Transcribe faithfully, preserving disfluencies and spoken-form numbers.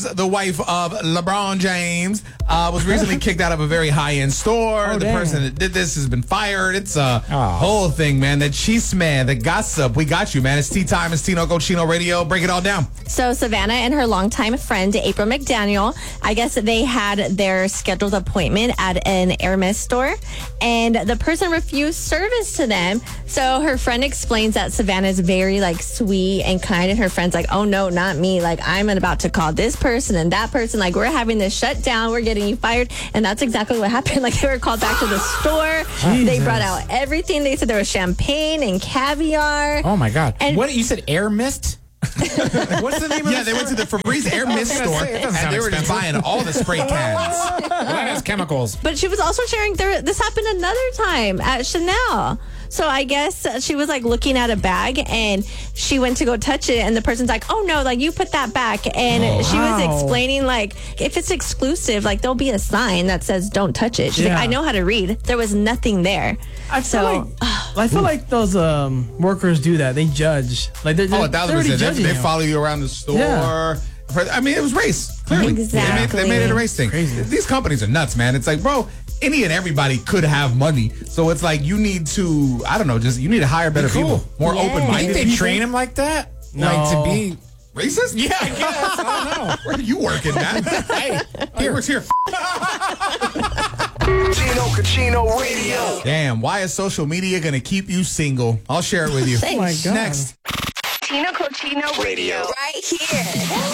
The wife of LeBron James uh, was recently kicked out of a very high-end store. Oh, the dang. person that did this has been fired. It's a Oh. whole thing, man. The cheese man, the gossip. We got you, man. It's tea time. It's Tino Cochino Radio. Break it all down. So Savannah and her longtime friend, April McDaniel, I guess they had their scheduled appointment at an Hermes store, and the person refused service to them. So her friend explains that Savannah is very, like, sweet and kind, and her friend's like, oh, no, not me. Like, I'm about to call this person and that person. Like, we're having this shut down. We're getting you fired. And that's exactly what happened. Like, they were called back to the store. They brought out everything. They said there was champagne and caviar. Oh, my God. And- what, you said air mist? What's the name of Yeah, they went to the Febreze Air Mist gonna store, say, it doesn't and sound they were just expensive. buying all the spray cans. Well, that has chemicals. But she was also sharing there. This happened another time at Chanel. So I guess uh, she was like looking at a bag and she went to go touch it, and the person's like, "Oh no, like you put that back." And Oh, she was wow. explaining like if it's exclusive, like there'll be a sign that says "Don't touch it." She's Yeah. like, "I know how to read." There was nothing there. I feel So like I feel like those um, workers do that. They judge. Like they're, Oh, a they're thousand already percent. They, judging they you. follow you around the store. Yeah. For- I mean, it was race. Clearly, Exactly. They, made, they made it a race thing. Crazy. These companies are nuts, man. It's like, bro, any and everybody could have money. So it's like you need to, I don't know, just you need to hire better Cool. people, more Yeah. open I think minded they people. train him like that? No. Like to be... Racist? Yeah, I guess. I don't know. Where are you working, man? Hey, He works here. Tino Cochino Radio. Damn, why is social media going to keep you single? I'll share it with you. Oh my God. Next. Tino Cochino Radio. Right here.